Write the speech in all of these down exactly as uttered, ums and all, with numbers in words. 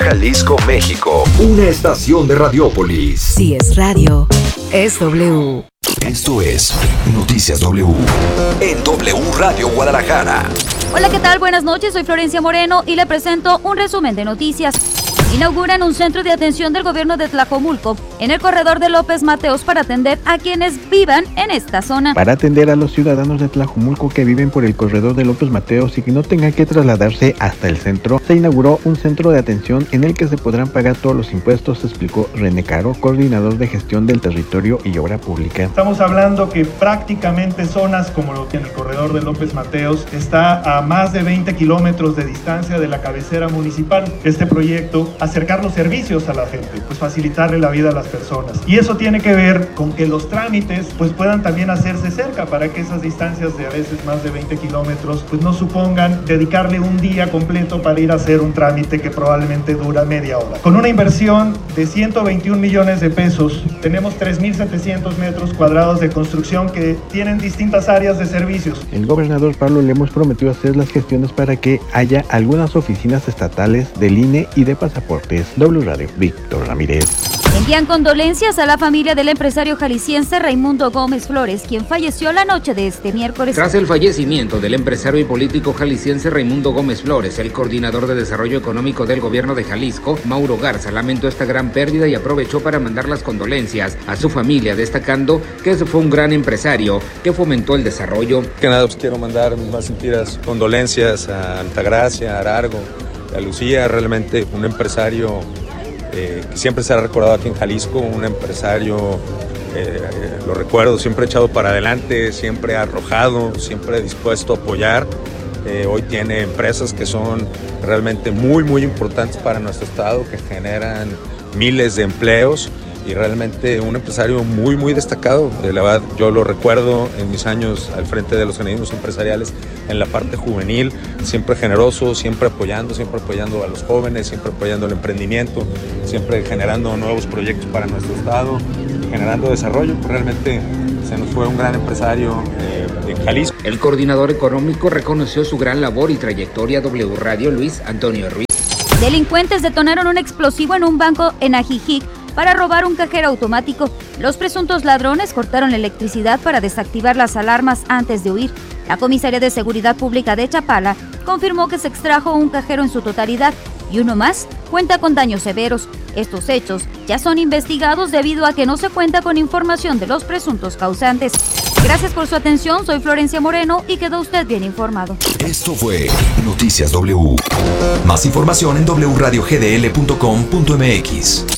Jalisco, México. Una estación de Radiópolis. Si es radio, es W. Esto es Noticias W. En W Radio Guadalajara. Hola, ¿qué tal? Buenas noches, soy Florencia Moreno y le presento un resumen de noticias. Inauguran un centro de atención del gobierno de Tlajomulco en el corredor de López Mateos para atender a quienes vivan en esta zona. Para atender a los ciudadanos de Tlajomulco que viven por el corredor de López Mateos y que no tengan que trasladarse hasta el centro, se inauguró un centro de atención en el que se podrán pagar todos los impuestos, explicó René Caro, coordinador de gestión del territorio y obra pública. Estamos hablando que prácticamente zonas como lo que en el corredor de López Mateos está a más de veinte kilómetros de distancia de la cabecera municipal. Este proyecto acercar los servicios a la gente, pues facilitarle la vida a las personas. Y eso tiene que ver con que los trámites pues puedan también hacerse cerca para que esas distancias de a veces más de veinte kilómetros pues no supongan dedicarle un día completo para ir a hacer un trámite que probablemente dura media hora. Con una inversión de ciento veintiún millones de pesos, tenemos tres mil setecientos metros cuadrados de construcción que tienen distintas áreas de servicios. El gobernador Pablo Lemos prometió hacer las gestiones para que haya algunas oficinas estatales del I N E y de pasaportes. W Radio, Víctor Ramírez. Envían condolencias a la familia del empresario jalisciense Raimundo Gómez Flores, quien falleció la noche de este miércoles. Tras el fallecimiento del empresario y político jalisciense Raimundo Gómez Flores, el coordinador de desarrollo económico del gobierno de Jalisco, Mauro Garza, lamentó esta gran pérdida y aprovechó para mandar las condolencias a su familia, destacando que ese fue un gran empresario que fomentó el desarrollo. Que nada, pues quiero mandar mis más sentidas condolencias a Altagracia, a Arargo, a Lucía, realmente un empresario eh, que siempre será recordado aquí en Jalisco, un empresario, eh, eh, lo recuerdo, siempre echado para adelante, siempre arrojado, siempre dispuesto a apoyar. Eh, hoy tiene empresas que son realmente muy, muy importantes para nuestro estado, que generan miles de empleos y realmente un empresario muy, muy destacado. De la verdad, yo lo recuerdo en mis años al frente de los organismos empresariales en la parte juvenil, siempre generoso, siempre apoyando, siempre apoyando a los jóvenes, siempre apoyando el emprendimiento, siempre generando nuevos proyectos para nuestro estado, generando desarrollo. Realmente se nos fue un gran empresario eh, en Jalisco. El coordinador económico reconoció su gran labor y trayectoria. W Radio, Luis Antonio Ruiz. Delincuentes detonaron un explosivo en un banco en Ajijic para robar un cajero automático. Los presuntos ladrones cortaron la electricidad para desactivar las alarmas antes de huir. La Comisaría de Seguridad Pública de Chapala confirmó que se extrajo un cajero en su totalidad y uno más cuenta con daños severos. Estos hechos ya son investigados debido a que no se cuenta con información de los presuntos causantes. Gracias por su atención, soy Florencia Moreno y quedó usted bien informado. Esto fue Noticias W. Más información en doble u radio ge de ele punto com punto eme equis.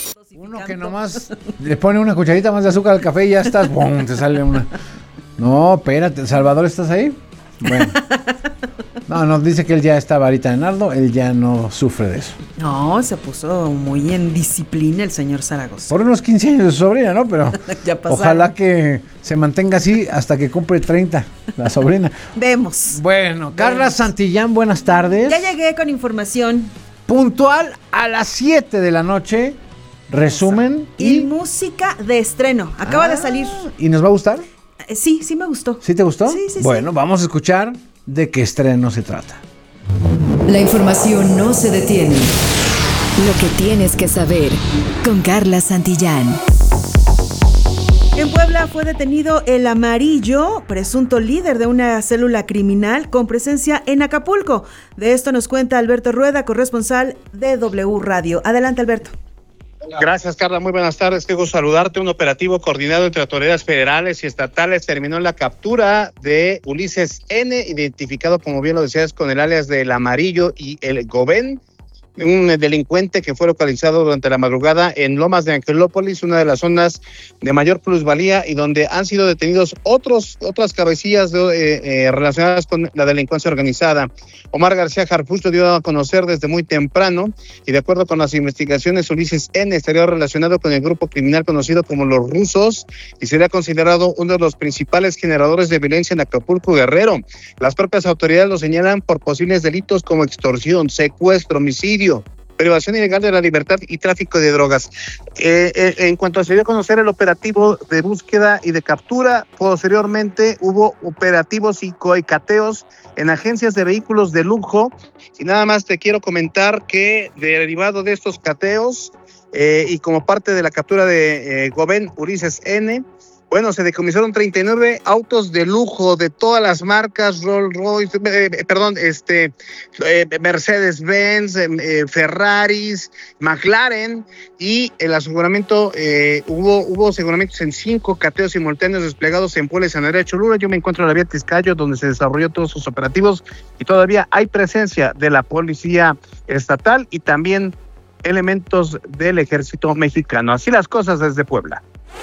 Uno que nomás le pone una cucharita más de azúcar al café y ya estás, ¡bum!, te sale una. No, espérate, Salvador, ¿estás ahí? Bueno. No, nos dice que él ya está varita de nardo, él ya no sufre de eso. No, se puso muy en disciplina el señor Zaragoza. Por unos quince años de su sobrina, ¿no? Pero ya ojalá que se mantenga así hasta que cumple treinta, la sobrina. Vemos. Bueno, Carla Vemos. Santillán, buenas tardes. Ya llegué con información. Puntual a las siete de la noche, resumen y, y música de estreno. Acaba ah, de salir. ¿Y nos va a gustar? Eh, sí, sí me gustó. ¿Sí te gustó? Sí, sí, bueno, sí. Vamos a escuchar de qué estreno se trata. La información no se detiene. Lo que tienes que saber con Carla Santillán. En Puebla fue detenido el Amarillo, presunto líder de una célula criminal con presencia en Acapulco. De esto nos cuenta Alberto Rueda, corresponsal de W Radio. Adelante, Alberto. Gracias, Carla. Muy buenas tardes. Qué gusto saludarte. Un operativo coordinado entre autoridades federales y estatales terminó en la captura de Ulises N., identificado, como bien lo decías, con el alias del Amarillo y el Gobén, un delincuente que fue localizado durante la madrugada en Lomas de Angelópolis, una de las zonas de mayor plusvalía y donde han sido detenidos otros otras cabecillas de, eh, eh, relacionadas con la delincuencia organizada. Omar García Harfuch lo dio a conocer desde muy temprano y de acuerdo con las investigaciones, Ulises N. estaría relacionado con el grupo criminal conocido como Los Rusos y sería considerado uno de los principales generadores de violencia en Acapulco, Guerrero. Las propias autoridades lo señalan por posibles delitos como extorsión, secuestro, homicidio, privación ilegal de la libertad y tráfico de drogas. Eh, eh, en cuanto se dio a conocer el operativo de búsqueda y de captura, posteriormente hubo operativos y coicateos en agencias de vehículos de lujo. Y nada más te quiero comentar que derivado de estos cateos eh, y como parte de la captura de eh, Goben Ulises N., bueno, se decomisaron treinta y nueve autos de lujo de todas las marcas, Rolls Royce, eh, perdón, este, eh, Mercedes-Benz, eh, Ferraris, McLaren, y el aseguramiento, eh, hubo, hubo aseguramientos en cinco cateos simultáneos desplegados en Puebla y San Andrés Cholula. Yo me encuentro en la vía Tizcayo, donde se desarrolló todos sus operativos, y todavía hay presencia de la Policía Estatal y también elementos del Ejército Mexicano. Así las cosas desde Puebla.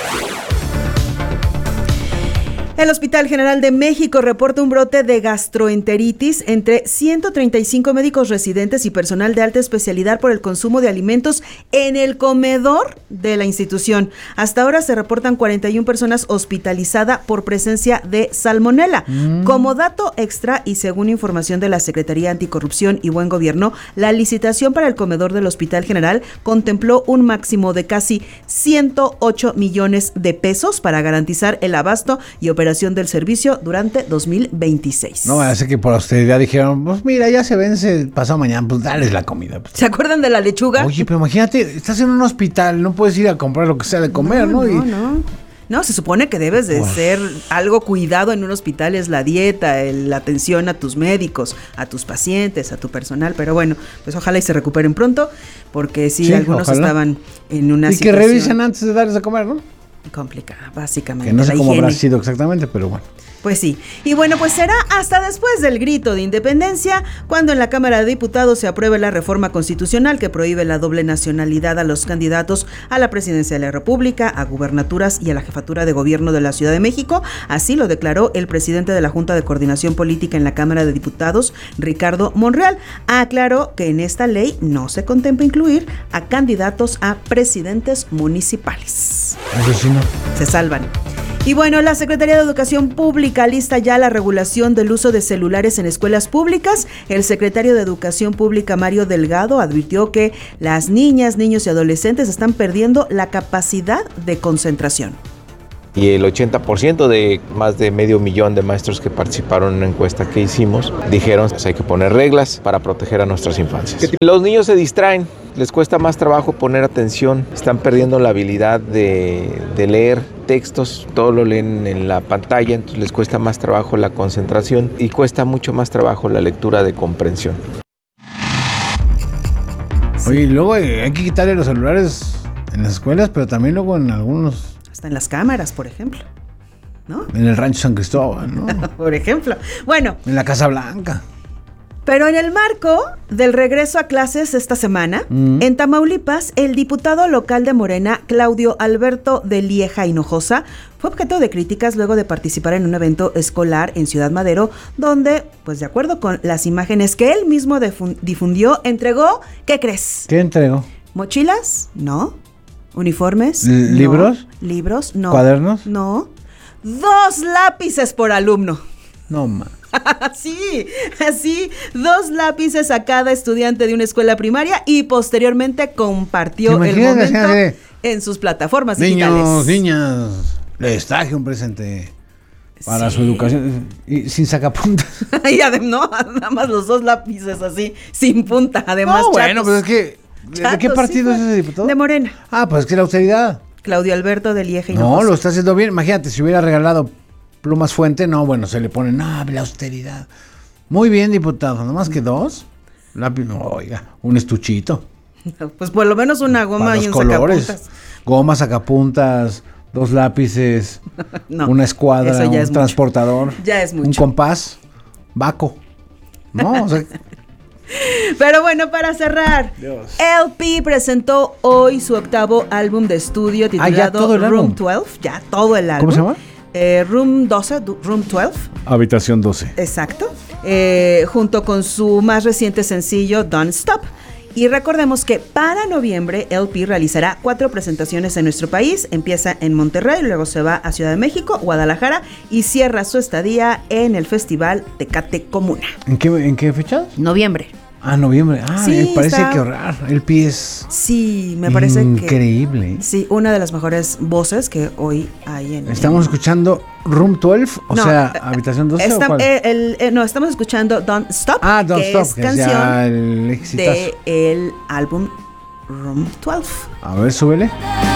El Hospital General de México reporta un brote de gastroenteritis entre ciento treinta y cinco médicos residentes y personal de alta especialidad por el consumo de alimentos en el comedor de la institución. Hasta ahora se reportan cuarenta y una personas hospitalizadas por presencia de salmonela. Mm. Como dato extra y según información de la Secretaría Anticorrupción y Buen Gobierno, la licitación para el comedor del Hospital General contempló un máximo de casi ciento ocho millones de pesos para garantizar el abasto y operación del servicio durante dos mil veintiséis. No, hace que por austeridad dijeron, pues mira, ya se vence pasado mañana, pues dales la comida. Pues. ¿Se acuerdan de la lechuga? Oye, pero imagínate, estás en un hospital, no puedes ir a comprar lo que sea de comer, ¿no? No, y... no, no. No, se supone que debes de Uf. ser algo cuidado en un hospital, es la dieta, el, la atención a tus médicos, a tus pacientes, a tu personal, pero bueno, pues ojalá y se recuperen pronto, porque sí, sí algunos ojalá. estaban en una y situación... Y que revisen antes de darles a comer, ¿no? Complicada, básicamente. Que no sé cómo habrá sido exactamente, pero bueno. Pues sí. Y bueno, pues será hasta después del grito de independencia cuando en la Cámara de Diputados se apruebe la reforma constitucional que prohíbe la doble nacionalidad a los candidatos a la presidencia de la República, a gubernaturas y a la jefatura de gobierno de la Ciudad de México. Así lo declaró el presidente de la Junta de Coordinación Política en la Cámara de Diputados, Ricardo Monreal. Aclaró que en esta ley no se contempla incluir a candidatos a presidentes municipales. Eso sí, no. Se salvan. Y bueno, la Secretaría de Educación Pública lista ya la regulación del uso de celulares en escuelas públicas. El secretario de Educación Pública, Mario Delgado, advirtió que las niñas, niños y adolescentes están perdiendo la capacidad de concentración. Y el ochenta por ciento de más de medio millón de maestros que participaron en una encuesta que hicimos dijeron que hay que poner reglas para proteger a nuestras infancias. Los niños se distraen, les cuesta más trabajo poner atención, están perdiendo la habilidad de, de leer textos, todo lo leen en la pantalla, entonces les cuesta más trabajo la concentración y cuesta mucho más trabajo la lectura de comprensión. Oye, y luego hay que quitarle los celulares en las escuelas, pero también luego en algunos... Hasta en las cámaras, por ejemplo, ¿no? En el Rancho San Cristóbal, ¿no? Por ejemplo. Bueno. En la Casa Blanca. Pero en el marco del regreso a clases esta semana, mm. en Tamaulipas, el diputado local de Morena, Claudio Alberto de Lieja Hinojosa, fue objeto de críticas luego de participar en un evento escolar en Ciudad Madero, donde, pues de acuerdo con las imágenes que él mismo difundió, entregó, ¿qué crees? ¿Qué entregó? ¿Mochilas? No. ¿Uniformes? ¿Libros? No. ¿Libros? No. ¿Cuadernos? No. Dos lápices por alumno. No, ma. Sí, así, dos lápices a cada estudiante de una escuela primaria y posteriormente compartió el momento de... en sus plataformas niños, digitales. Niños, niñas, les traje un presente para sí. su educación y sin sacapuntas. Y además, no, nada más los dos lápices así, sin punta, además. No, bueno, pues es que... Chatos, ¿de qué partido sí, es ese diputado? De Morena. Ah, pues es que la austeridad. Claudio Alberto de Lieja Hinojosa. No, lo está haciendo bien. Imagínate, si hubiera regalado plumas Fuente, no, bueno, se le pone, no, la austeridad. Muy bien, diputado, nomás que dos. Lápiz, no, oiga, un estuchito. Pues por lo menos una goma y un colores. sacapuntas. Goma, sacapuntas, dos lápices, no, una escuadra, un es transportador. Mucho. Ya es mucho. Un compás, Baco. No, o sea... Pero bueno, para cerrar, Dios. L P presentó hoy su octavo álbum de estudio titulado ah, Room doce, ya todo el álbum. ¿Cómo se llama? Eh, Room doce, Room doce. Habitación doce. Exacto. Eh, junto con su más reciente sencillo, Don't Stop. Y recordemos que para noviembre L P realizará cuatro presentaciones en nuestro país. Empieza en Monterrey, luego se va a Ciudad de México, Guadalajara y cierra su estadía en el Festival Tecate Comuna. ¿En qué, en qué fecha? Noviembre. Ah, noviembre. Ah, Sí, me parece está- que ahorrar. El pie es Sí, me parece increíble. que... Sí, una de las mejores voces que hoy hay en... Estamos escuchando Room doce, o No, sea, eh, Habitación doce Esta- o cuál? eh, el- eh, no, estamos escuchando Don't Stop, Ah, Don't que Stop, es que es canción ya el exitazo. de el álbum Room doce. A ver, súbele.